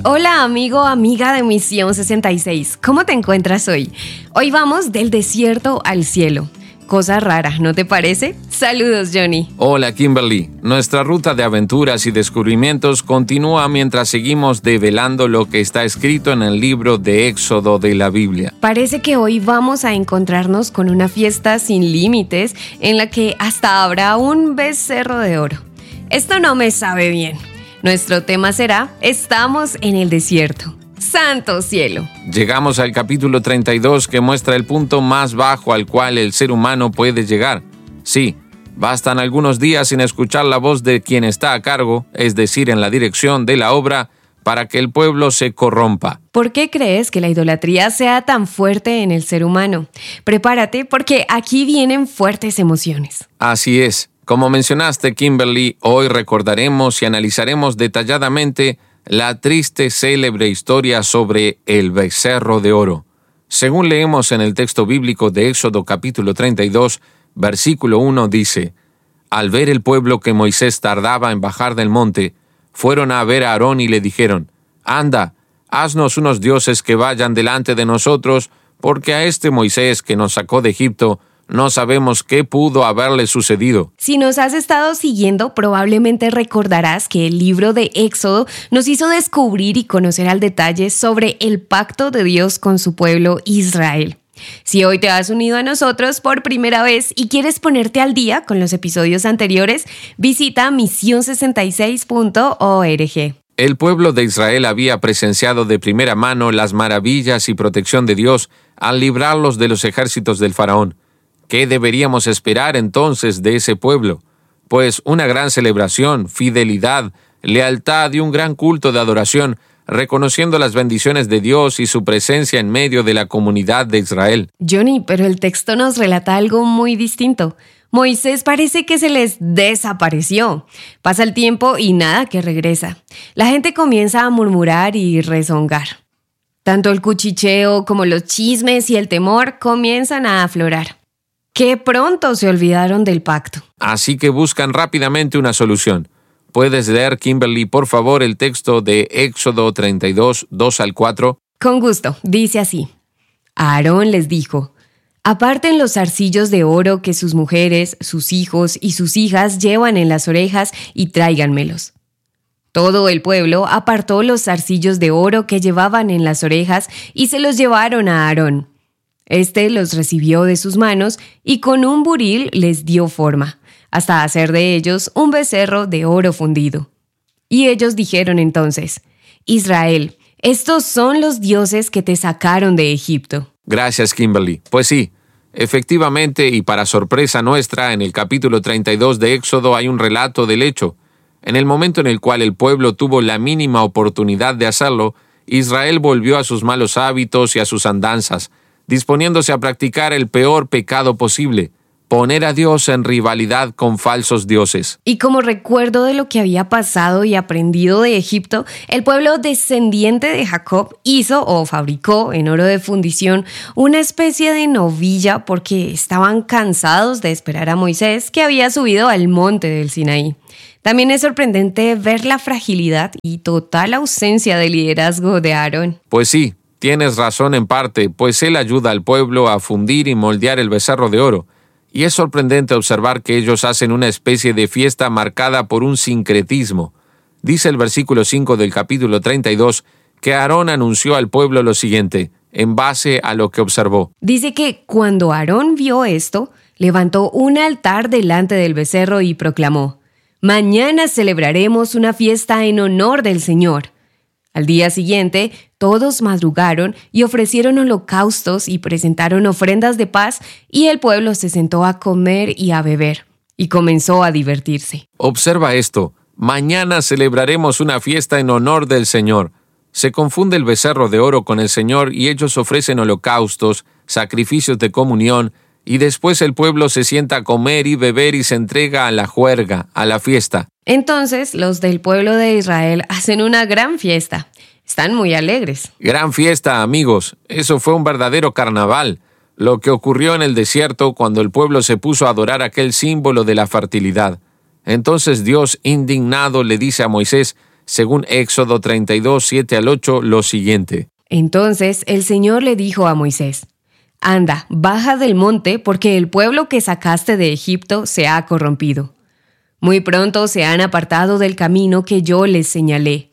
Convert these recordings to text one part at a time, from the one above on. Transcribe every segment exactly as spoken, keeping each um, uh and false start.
Hola amigo, amiga de Misión sesenta y seis, ¿cómo te encuentras hoy? Hoy vamos del desierto al cielo. Cosa rara, ¿no te parece? Saludos, Johnny. Hola, Kimberly. Nuestra ruta de aventuras y descubrimientos continúa mientras seguimos develando lo que está escrito en el libro de Éxodo de la Biblia. Parece que hoy vamos a encontrarnos con una fiesta sin límites en la que hasta habrá un becerro de oro. Esto no me sabe bien. Nuestro tema será Estamos en el desierto. ¡Santo cielo! Llegamos al capítulo treinta y dos, que muestra el punto más bajo al cual el ser humano puede llegar. Sí, bastan algunos días sin escuchar la voz de quien está a cargo, es decir, en la dirección de la obra, para que el pueblo se corrompa. ¿Por qué crees que la idolatría sea tan fuerte en el ser humano? Prepárate, porque aquí vienen fuertes emociones. Así es. Como mencionaste, Kimberly, hoy recordaremos y analizaremos detalladamente la triste, célebre historia sobre el becerro de oro. Según leemos en el texto bíblico de Éxodo capítulo treinta y dos, versículo uno, dice: Al ver el pueblo que Moisés tardaba en bajar del monte, fueron a ver a Aarón y le dijeron: Anda, haznos unos dioses que vayan delante de nosotros, porque a este Moisés que nos sacó de Egipto, no sabemos qué pudo haberle sucedido. Si nos has estado siguiendo, probablemente recordarás que el libro de Éxodo nos hizo descubrir y conocer al detalle sobre el pacto de Dios con su pueblo Israel. Si hoy te has unido a nosotros por primera vez y quieres ponerte al día con los episodios anteriores, visita misión sesenta y seis punto org. El pueblo de Israel había presenciado de primera mano las maravillas y protección de Dios al librarlos de los ejércitos del faraón. ¿Qué deberíamos esperar entonces de ese pueblo? Pues una gran celebración, fidelidad, lealtad y un gran culto de adoración, reconociendo las bendiciones de Dios y su presencia en medio de la comunidad de Israel. Johnny, pero el texto nos relata algo muy distinto. Moisés parece que se les desapareció. Pasa el tiempo y nada que regresa. La gente comienza a murmurar y rezongar. Tanto el cuchicheo como los chismes y el temor comienzan a aflorar. ¡Qué pronto se olvidaron del pacto! Así que buscan rápidamente una solución. ¿Puedes leer, Kimberly, por favor, el texto de Éxodo treinta y dos, dos al cuatro? Con gusto, dice así. Aarón les dijo: Aparten los zarcillos de oro que sus mujeres, sus hijos y sus hijas llevan en las orejas y tráiganmelos. Todo el pueblo apartó los zarcillos de oro que llevaban en las orejas y se los llevaron a Aarón. Este los recibió de sus manos y con un buril les dio forma, hasta hacer de ellos un becerro de oro fundido. Y ellos dijeron entonces: Israel, estos son los dioses que te sacaron de Egipto. Gracias, Kimberly. Pues sí, efectivamente, y para sorpresa nuestra, en el capítulo treinta y dos de Éxodo hay un relato del hecho. En el momento en el cual el pueblo tuvo la mínima oportunidad de hacerlo, Israel volvió a sus malos hábitos y a sus andanzas, disponiéndose a practicar el peor pecado posible, poner a Dios en rivalidad con falsos dioses. Y como recuerdo de lo que había pasado y aprendido de Egipto, el pueblo descendiente de Jacob hizo o fabricó en oro de fundición una especie de novilla porque estaban cansados de esperar a Moisés, que había subido al monte del Sinaí. También es sorprendente ver la fragilidad y total ausencia de liderazgo de Aarón. Pues sí, tienes razón en parte, pues él ayuda al pueblo a fundir y moldear el becerro de oro. Y es sorprendente observar que ellos hacen una especie de fiesta marcada por un sincretismo. Dice el versículo cinco del capítulo treinta y dos que Aarón anunció al pueblo lo siguiente, en base a lo que observó. Dice que cuando Aarón vio esto, levantó un altar delante del becerro y proclamó: Mañana celebraremos una fiesta en honor del Señor. Al día siguiente, todos madrugaron y ofrecieron holocaustos y presentaron ofrendas de paz, y el pueblo se sentó a comer y a beber, y comenzó a divertirse. Observa esto. Mañana celebraremos una fiesta en honor del Señor. Se confunde el becerro de oro con el Señor y ellos ofrecen holocaustos, sacrificios de comunión, y después el pueblo se sienta a comer y beber y se entrega a la juerga, a la fiesta. Entonces los del pueblo de Israel hacen una gran fiesta. Están muy alegres. Gran fiesta, amigos. Eso fue un verdadero carnaval. Lo que ocurrió en el desierto cuando el pueblo se puso a adorar aquel símbolo de la fertilidad. Entonces Dios, indignado, le dice a Moisés según Éxodo treinta y dos, siete al ocho, lo siguiente. Entonces el Señor le dijo a Moisés: Anda, baja del monte, porque el pueblo que sacaste de Egipto se ha corrompido. Muy pronto se han apartado del camino que yo les señalé.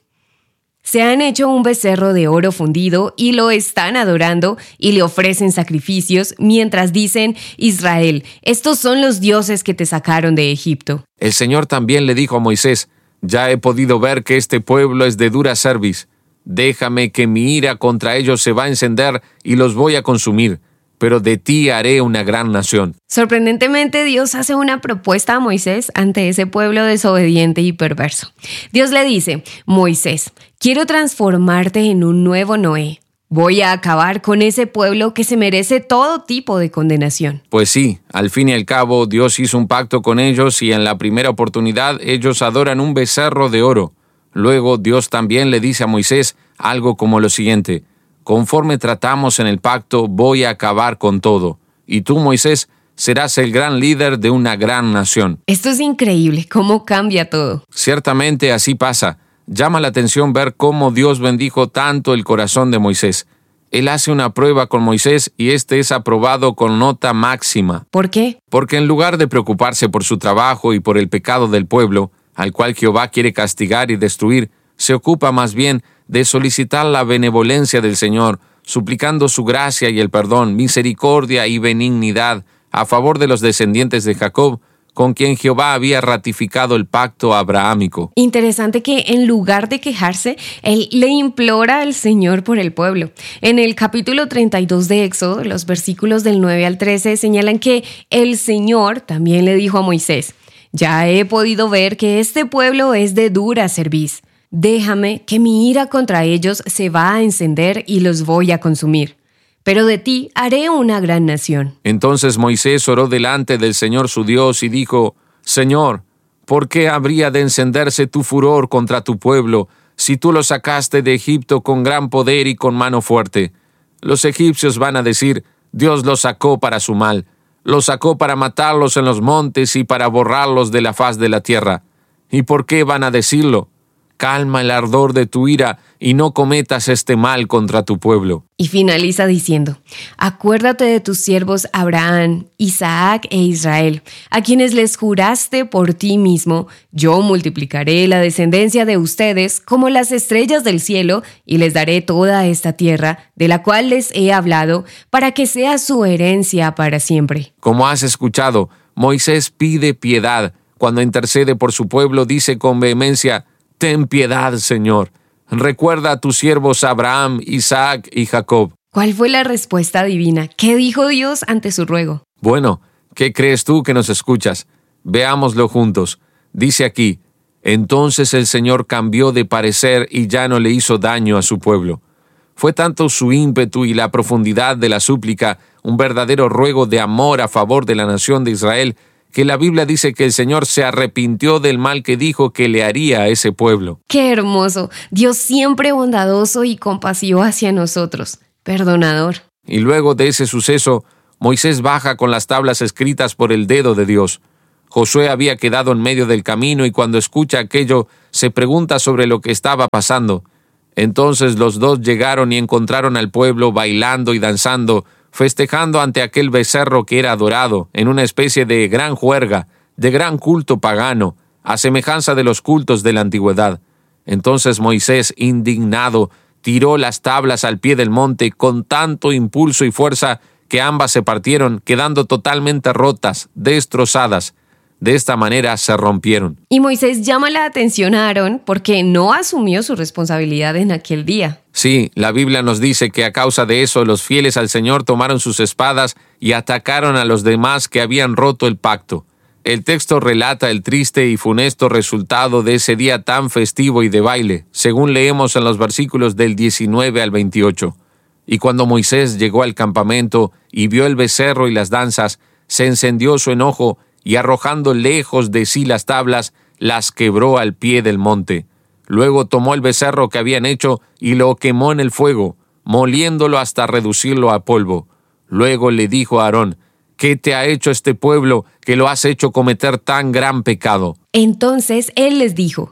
Se han hecho un becerro de oro fundido y lo están adorando y le ofrecen sacrificios mientras dicen: Israel, estos son los dioses que te sacaron de Egipto. El Señor también le dijo a Moisés: Ya he podido ver que este pueblo es de dura cerviz. Déjame que mi ira contra ellos se va a encender y los voy a consumir, pero de ti haré una gran nación. Sorprendentemente, Dios hace una propuesta a Moisés ante ese pueblo desobediente y perverso. Dios le dice: Moisés, quiero transformarte en un nuevo Noé. Voy a acabar con ese pueblo que se merece todo tipo de condenación. Pues sí, al fin y al cabo, Dios hizo un pacto con ellos y en la primera oportunidad ellos adoran un becerro de oro. Luego Dios también le dice a Moisés algo como lo siguiente: Conforme tratamos en el pacto, voy a acabar con todo. Y tú, Moisés, serás el gran líder de una gran nación. Esto es increíble, cómo cambia todo. Ciertamente así pasa. Llama la atención ver cómo Dios bendijo tanto el corazón de Moisés. Él hace una prueba con Moisés y este es aprobado con nota máxima. ¿Por qué? Porque en lugar de preocuparse por su trabajo y por el pecado del pueblo, al cual Jehová quiere castigar y destruir, se ocupa más bien de solicitar la benevolencia del Señor, suplicando su gracia y el perdón, misericordia y benignidad a favor de los descendientes de Jacob, con quien Jehová había ratificado el pacto abrahámico. Interesante que en lugar de quejarse, él le implora al Señor por el pueblo. En el capítulo treinta y dos de Éxodo, los versículos del nueve al trece señalan que el Señor también le dijo a Moisés: Ya he podido ver que este pueblo es de dura cerviz. Déjame que mi ira contra ellos se va a encender y los voy a consumir. Pero de ti haré una gran nación. Entonces Moisés oró delante del Señor su Dios y dijo: Señor, ¿por qué habría de encenderse tu furor contra tu pueblo, si tú lo sacaste de Egipto con gran poder y con mano fuerte? Los egipcios van a decir: Dios los sacó para su mal. Los sacó para matarlos en los montes y para borrarlos de la faz de la tierra. ¿Y por qué van a decirlo? Calma el ardor de tu ira y no cometas este mal contra tu pueblo. Y finaliza diciendo: Acuérdate de tus siervos Abraham, Isaac e Israel, a quienes les juraste por ti mismo: yo multiplicaré la descendencia de ustedes como las estrellas del cielo y les daré toda esta tierra de la cual les he hablado, para que sea su herencia para siempre. Como has escuchado, Moisés pide piedad. Cuando intercede por su pueblo, dice con vehemencia: Ten piedad, Señor. Recuerda a tus siervos Abraham, Isaac y Jacob. ¿Cuál fue la respuesta divina? ¿Qué dijo Dios ante su ruego? Bueno, ¿qué crees tú que nos escuchas? Veámoslo juntos. Dice aquí: Entonces el Señor cambió de parecer y ya no le hizo daño a su pueblo. Fue tanto su ímpetu y la profundidad de la súplica, un verdadero ruego de amor a favor de la nación de Israel, que la Biblia dice que el Señor se arrepintió del mal que dijo que le haría a ese pueblo. ¡Qué hermoso! Dios siempre bondadoso y compasivo hacia nosotros, perdonador. Y luego de ese suceso, Moisés baja con las tablas escritas por el dedo de Dios. Josué había quedado en medio del camino y cuando escucha aquello, se pregunta sobre lo que estaba pasando. Entonces los dos llegaron y encontraron al pueblo bailando y danzando, festejando ante aquel becerro que era adorado, en una especie de gran juerga, de gran culto pagano, a semejanza de los cultos de la antigüedad. Entonces Moisés, indignado, tiró las tablas al pie del monte con tanto impulso y fuerza que ambas se partieron, quedando totalmente rotas, destrozadas. De esta manera se rompieron. Y Moisés llama la atención a Aarón porque no asumió su responsabilidad en aquel día. Sí, la Biblia nos dice que a causa de eso los fieles al Señor tomaron sus espadas y atacaron a los demás que habían roto el pacto. El texto relata el triste y funesto resultado de ese día tan festivo y de baile, según leemos en los versículos del diecinueve al veintiocho. Y cuando Moisés llegó al campamento y vio el becerro y las danzas, se encendió su enojo y arrojando lejos de sí las tablas, las quebró al pie del monte. Luego tomó el becerro que habían hecho y lo quemó en el fuego, moliéndolo hasta reducirlo a polvo. Luego le dijo a Aarón: ¿Qué te ha hecho este pueblo que lo has hecho cometer tan gran pecado? Entonces él les dijo: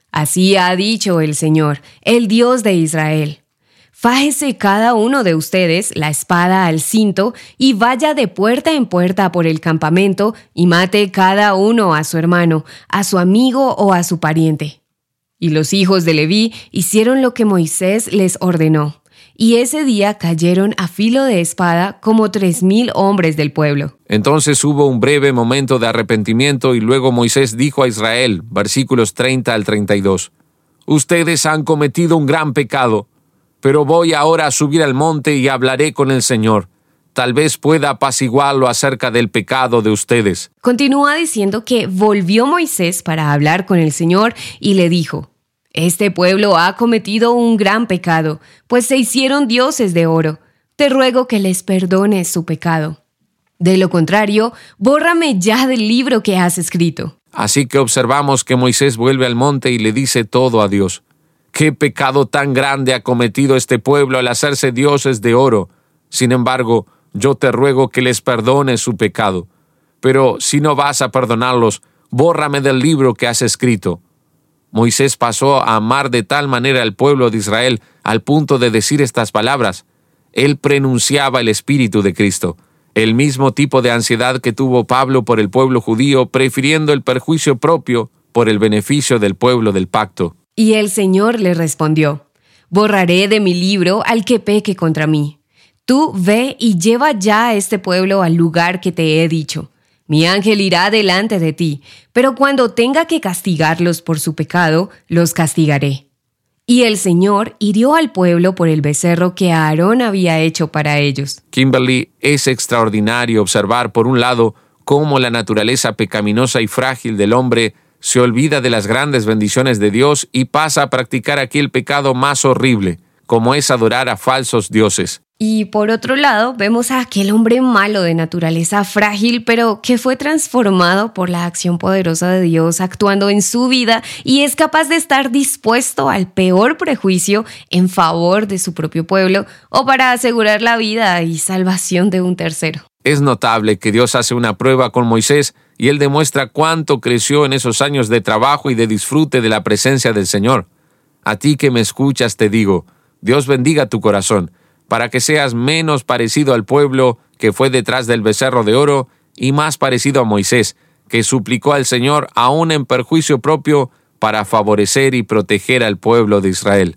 Así ha dicho el Señor, el Dios de Israel. Fájese cada uno de ustedes la espada al cinto y vaya de puerta en puerta por el campamento y mate cada uno a su hermano, a su amigo o a su pariente. Y los hijos de Leví hicieron lo que Moisés les ordenó. Y ese día cayeron a filo de espada como tres mil hombres del pueblo. Entonces hubo un breve momento de arrepentimiento y luego Moisés dijo a Israel, versículos treinta al treinta y dos, «Ustedes han cometido un gran pecado, pero voy ahora a subir al monte y hablaré con el Señor. Tal vez pueda apaciguarlo acerca del pecado de ustedes». Continúa diciendo que volvió Moisés para hablar con el Señor y le dijo, «Este pueblo ha cometido un gran pecado, pues se hicieron dioses de oro. Te ruego que les perdones su pecado. De lo contrario, bórrame ya del libro que has escrito». Así que observamos que Moisés vuelve al monte y le dice todo a Dios. «¿Qué pecado tan grande ha cometido este pueblo al hacerse dioses de oro? Sin embargo, yo te ruego que les perdones su pecado. Pero si no vas a perdonarlos, bórrame del libro que has escrito». Moisés pasó a amar de tal manera al pueblo de Israel al punto de decir estas palabras. Él prenunciaba el Espíritu de Cristo, el mismo tipo de ansiedad que tuvo Pablo por el pueblo judío, prefiriendo el perjuicio propio por el beneficio del pueblo del pacto. Y el Señor le respondió, «Borraré de mi libro al que peque contra mí. Tú ve y lleva ya a este pueblo al lugar que te he dicho. Mi ángel irá delante de ti, pero cuando tenga que castigarlos por su pecado, los castigaré». Y el Señor hirió al pueblo por el becerro que Aarón había hecho para ellos. Kimberly, es extraordinario observar, por un lado, cómo la naturaleza pecaminosa y frágil del hombre se olvida de las grandes bendiciones de Dios y pasa a practicar aquí el pecado más horrible, como es adorar a falsos dioses. Y por otro lado, vemos a aquel hombre malo de naturaleza frágil, pero que fue transformado por la acción poderosa de Dios actuando en su vida y es capaz de estar dispuesto al peor prejuicio en favor de su propio pueblo o para asegurar la vida y salvación de un tercero. Es notable que Dios hace una prueba con Moisés y él demuestra cuánto creció en esos años de trabajo y de disfrute de la presencia del Señor. A ti que me escuchas te digo, Dios bendiga tu corazón, para que seas menos parecido al pueblo que fue detrás del becerro de oro y más parecido a Moisés, que suplicó al Señor aún en perjuicio propio para favorecer y proteger al pueblo de Israel.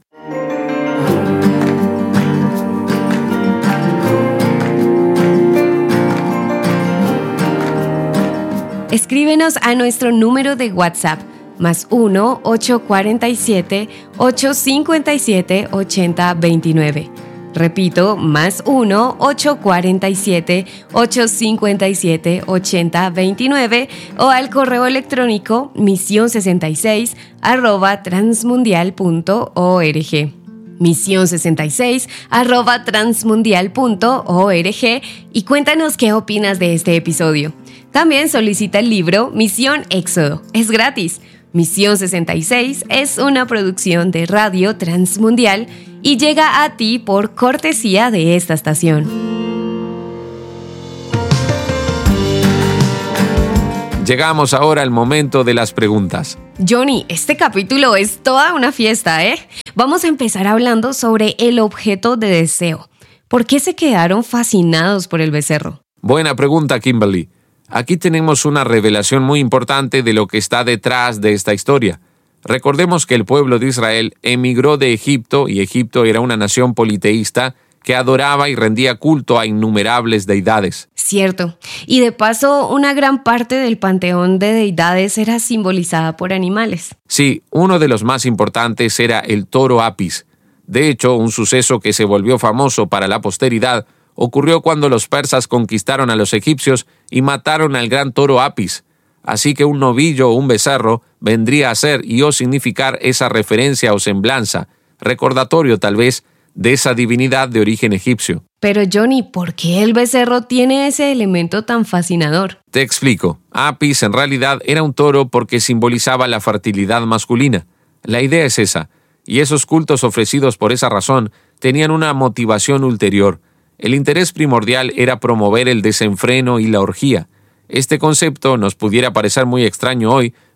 Escríbenos a nuestro número de WhatsApp, más uno ocho cuatro siete, ocho cinco siete, ocho cero dos nueve. Repito, más uno ocho cuatro siete, ocho cinco siete, ocho cero dos nueve o al correo electrónico misión sesenta y seis arroba transmundial punto org. misión sesenta y seis arroba transmundial punto org y cuéntanos qué opinas de este episodio. También solicita el libro Misión Éxodo. Es gratis. Misión sesenta y seis es una producción de Radio Transmundial y llega a ti por cortesía de esta estación. Llegamos ahora al momento de las preguntas. Johnny, este capítulo es toda una fiesta, ¿eh? Vamos a empezar hablando sobre el objeto de deseo. ¿Por qué se quedaron fascinados por el becerro? Buena pregunta, Kimberly. Aquí tenemos una revelación muy importante de lo que está detrás de esta historia. Recordemos que el pueblo de Israel emigró de Egipto y Egipto era una nación politeísta que adoraba y rendía culto a innumerables deidades. Cierto. Y de paso, una gran parte del panteón de deidades era simbolizada por animales. Sí, uno de los más importantes era el toro Apis. De hecho, un suceso que se volvió famoso para la posteridad ocurrió cuando los persas conquistaron a los egipcios y mataron al gran toro Apis. Así que un novillo o un becerro vendría a ser y o significar esa referencia o semblanza, recordatorio tal vez de esa divinidad de origen egipcio. Pero Johnny, ¿por qué el becerro tiene ese elemento tan fascinador? Te explico. Apis en realidad era un toro porque simbolizaba la fertilidad masculina. La idea es esa, y esos cultos ofrecidos por esa razón tenían una motivación ulterior. El interés primordial era promover el desenfreno y la orgía. Este concepto nos pudiera parecer muy extraño hoy,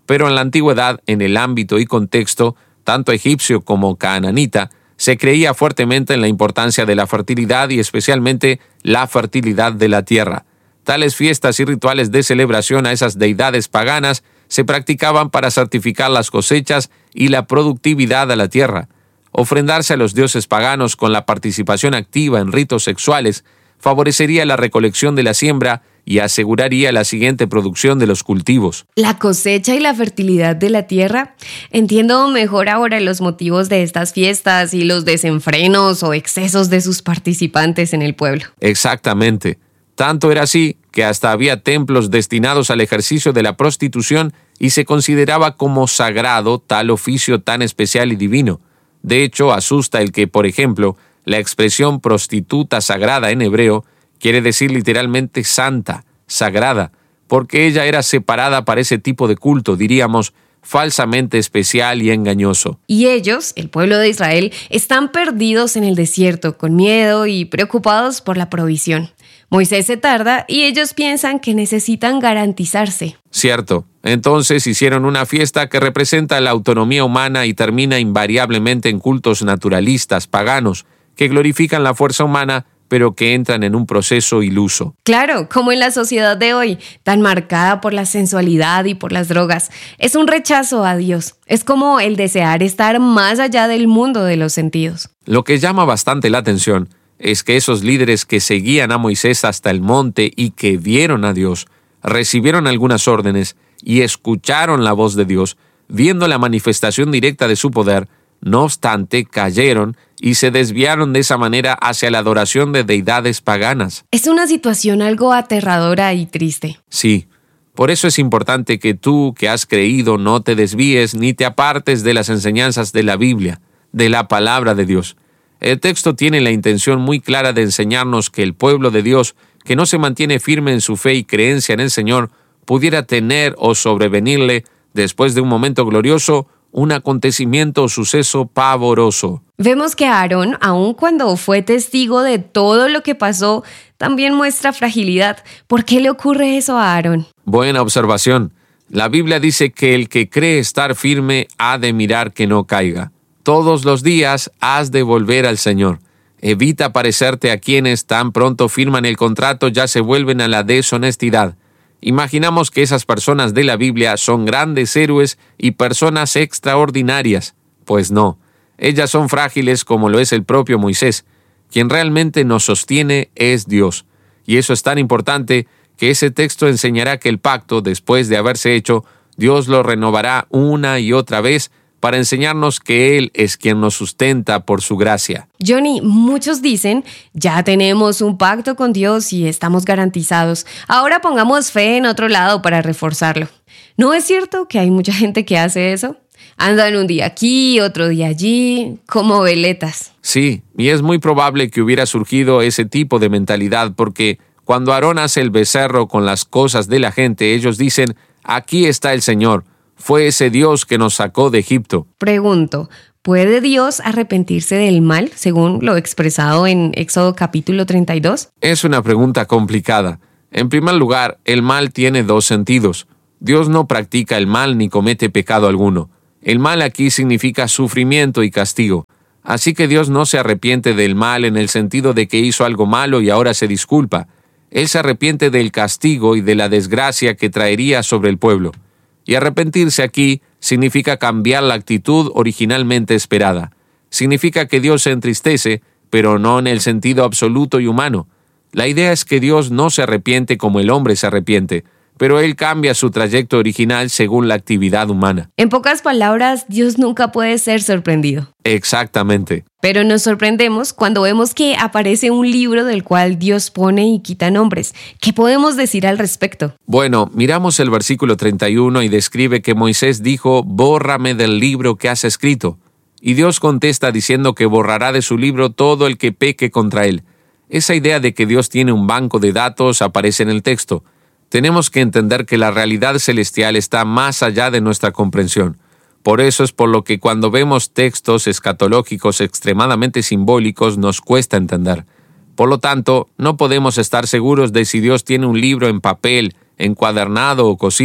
Pero en la antigüedad, en el ámbito y contexto, tanto egipcio como canaanita, se creía fuertemente en la importancia de la fertilidad y especialmente la fertilidad de la tierra. Tales fiestas y rituales de celebración a esas deidades paganas se practicaban para certificar las cosechas y la productividad a la tierra. Ofrendarse a los dioses paganos con la participación activa en ritos sexuales favorecería la recolección de la siembra y aseguraría la siguiente producción de los cultivos. La cosecha y la fertilidad de la tierra. Entiendo mejor ahora los motivos de estas fiestas y los desenfrenos o excesos de sus participantes en el pueblo. Exactamente. Tanto era así que hasta había templos destinados al ejercicio de la prostitución y se consideraba como sagrado tal oficio tan especial y divino. De hecho, asusta el que, por ejemplo, la expresión prostituta sagrada en hebreo quiere decir literalmente santa, sagrada, porque ella era separada para ese tipo de culto, diríamos, falsamente especial y engañoso. Y ellos, el pueblo de Israel, están perdidos en el desierto, con miedo y preocupados por la provisión. Moisés se tarda y ellos piensan que necesitan garantizarse. Cierto. Entonces hicieron una fiesta que representa la autonomía humana y termina invariablemente en cultos naturalistas, paganos, que glorifican la fuerza humana, pero que entran en un proceso iluso. Claro, como en la sociedad de hoy, tan marcada por la sensualidad y por las drogas. Es un rechazo a Dios. Es como el desear estar más allá del mundo de los sentidos. Lo que llama bastante la atención es que esos líderes que seguían a Moisés hasta el monte y que vieron a Dios, recibieron algunas órdenes y escucharon la voz de Dios, viendo la manifestación directa de su poder, no obstante, cayeron y se desviaron de esa manera hacia la adoración de deidades paganas. Es una situación algo aterradora y triste. Sí, por eso es importante que tú, que has creído, no te desvíes ni te apartes de las enseñanzas de la Biblia, de la palabra de Dios. El texto tiene la intención muy clara de enseñarnos que el pueblo de Dios, que no se mantiene firme en su fe y creencia en el Señor, pudiera tener o sobrevenirle, después de un momento glorioso, un acontecimiento o suceso pavoroso. Vemos que Aarón, aun cuando fue testigo de todo lo que pasó, también muestra fragilidad. ¿Por qué le ocurre eso a Aarón? Buena observación. La Biblia dice que el que cree estar firme ha de mirar que no caiga. Todos los días has de volver al Señor. Evita parecerte a quienes tan pronto firman el contrato ya se vuelven a la deshonestidad. Imaginamos que esas personas de la Biblia son grandes héroes y personas extraordinarias. Pues no, ellas son frágiles como lo es el propio Moisés. Quien realmente nos sostiene es Dios. Y eso es tan importante que ese texto enseñará que el pacto, después de haberse hecho, Dios lo renovará una y otra vez para enseñarnos que Él es quien nos sustenta por su gracia. Johnny, muchos dicen, ya tenemos un pacto con Dios y estamos garantizados. Ahora pongamos fe en otro lado para reforzarlo. ¿No es cierto que hay mucha gente que hace eso? Andan un día aquí, otro día allí, como veletas. Sí, y es muy probable que hubiera surgido ese tipo de mentalidad porque cuando Aarón hace el becerro con las cosas de la gente, ellos dicen, aquí está el Señor. Fue ese Dios que nos sacó de Egipto. Pregunto, ¿puede Dios arrepentirse del mal, según lo expresado en Éxodo capítulo treinta y dos? Es una pregunta complicada. En primer lugar, el mal tiene dos sentidos. Dios no practica el mal ni comete pecado alguno. El mal aquí significa sufrimiento y castigo. Así que Dios no se arrepiente del mal en el sentido de que hizo algo malo y ahora se disculpa. Él se arrepiente del castigo y de la desgracia que traería sobre el pueblo. Y arrepentirse aquí significa cambiar la actitud originalmente esperada. Significa que Dios se entristece, pero no en el sentido absoluto y humano. La idea es que Dios no se arrepiente como el hombre se arrepiente, pero Él cambia su trayecto original según la actividad humana. En pocas palabras, Dios nunca puede ser sorprendido. Exactamente. Pero nos sorprendemos cuando vemos que aparece un libro del cual Dios pone y quita nombres. ¿Qué podemos decir al respecto? Bueno, miramos el versículo treinta y uno y describe que Moisés dijo, «Bórrame del libro que has escrito». Y Dios contesta diciendo que borrará de su libro todo el que peque contra él. Esa idea de que Dios tiene un banco de datos aparece en el texto. Tenemos que entender que la realidad celestial está más allá de nuestra comprensión. Por eso es por lo que cuando vemos textos escatológicos extremadamente simbólicos nos cuesta entender. Por lo tanto, no podemos estar seguros de si Dios tiene un libro en papel, encuadernado o cosido.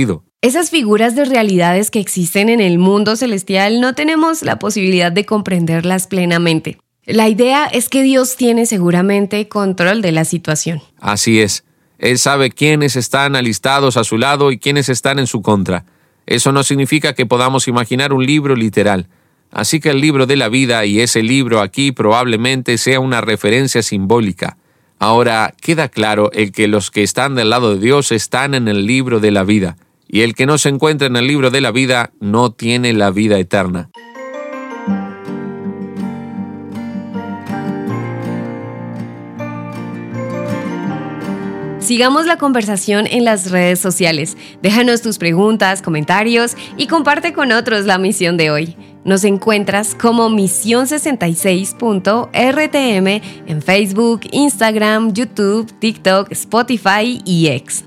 Esas figuras de realidades que existen en el mundo celestial no tenemos la posibilidad de comprenderlas plenamente. La idea es que Dios tiene seguramente control de la situación. Así es. Él sabe quiénes están alistados a su lado y quiénes están en su contra. Eso no significa que podamos imaginar un libro literal. Así que el libro de la vida y ese libro aquí probablemente sea una referencia simbólica. Ahora, queda claro el que los que están del lado de Dios están en el libro de la vida, y el que no se encuentra en el libro de la vida no tiene la vida eterna. Sigamos la conversación en las redes sociales. Déjanos tus preguntas, comentarios y comparte con otros la misión de hoy. Nos encuentras como misión sesenta y seis punto R T M en Facebook, Instagram, YouTube, TikTok, Spotify y X.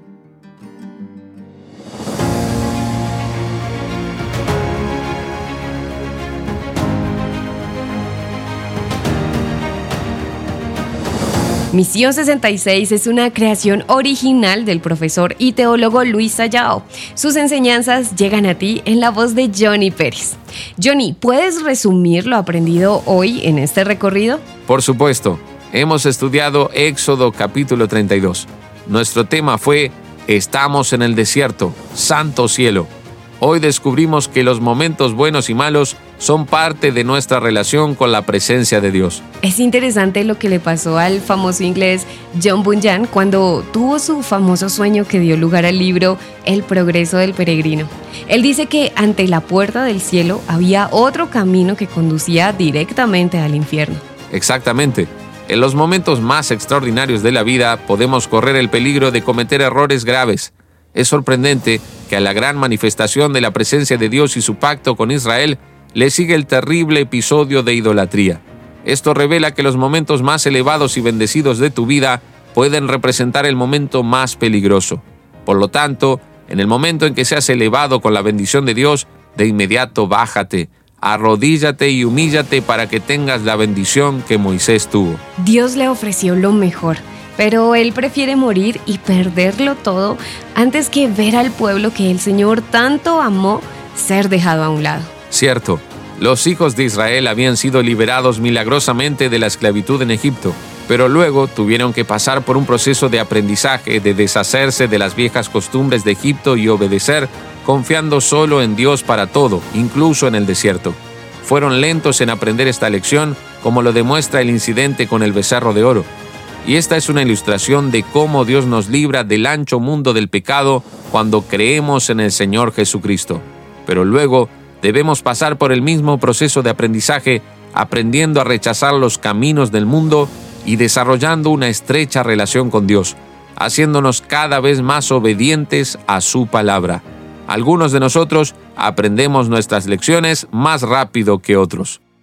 Misión sesenta y seis es una creación original del profesor y teólogo Luis Sallao. Sus enseñanzas llegan a ti en la voz de Johnny Pérez. Johnny, ¿puedes resumir lo aprendido hoy en este recorrido? Por supuesto. Hemos estudiado Éxodo capítulo treinta y dos. Nuestro tema fue Estamos en el desierto, santo cielo. Hoy descubrimos que los momentos buenos y malos son parte de nuestra relación con la presencia de Dios. Es interesante lo que le pasó al famoso inglés John Bunyan cuando tuvo su famoso sueño que dio lugar al libro El progreso del peregrino. Él dice que ante la puerta del cielo había otro camino que conducía directamente al infierno. Exactamente. En los momentos más extraordinarios de la vida podemos correr el peligro de cometer errores graves. Es sorprendente que a la gran manifestación de la presencia de Dios y su pacto con Israel le sigue el terrible episodio de idolatría. Esto revela que los momentos más elevados y bendecidos de tu vida pueden representar el momento más peligroso. Por lo tanto, en el momento en que seas elevado con la bendición de Dios, de inmediato bájate, arrodíllate y humíllate para que tengas la bendición que Moisés tuvo. Dios le ofreció lo mejor, pero él prefiere morir y perderlo todo antes que ver al pueblo que el Señor tanto amó ser dejado a un lado. Cierto, los hijos de Israel habían sido liberados milagrosamente de la esclavitud en Egipto, pero luego tuvieron que pasar por un proceso de aprendizaje, de deshacerse de las viejas costumbres de Egipto y obedecer, confiando solo en Dios para todo, incluso en el desierto. Fueron lentos en aprender esta lección, como lo demuestra el incidente con el becerro de oro. Y esta es una ilustración de cómo Dios nos libra del ancho mundo del pecado cuando creemos en el Señor Jesucristo. Pero luego debemos pasar por el mismo proceso de aprendizaje, aprendiendo a rechazar los caminos del mundo y desarrollando una estrecha relación con Dios, haciéndonos cada vez más obedientes a su palabra. Algunos de nosotros aprendemos nuestras lecciones más rápido que otros.